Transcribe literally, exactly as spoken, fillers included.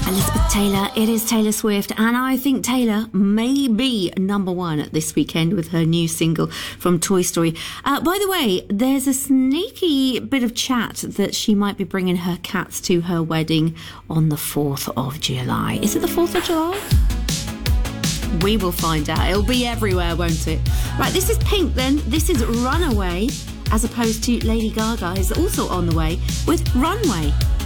Elizabeth Taylor, it is Taylor Swift, and I think Taylor may be number one this weekend with her new single from Toy Story. Uh, by the way, there's a sneaky bit of chat that she might be bringing her cats to her wedding on the fourth of July. Is it the fourth of July? We will find out. It'll be everywhere, won't it? Right, this is Pink then. This is Runaway, as opposed to Lady Gaga is also on the way with Runway.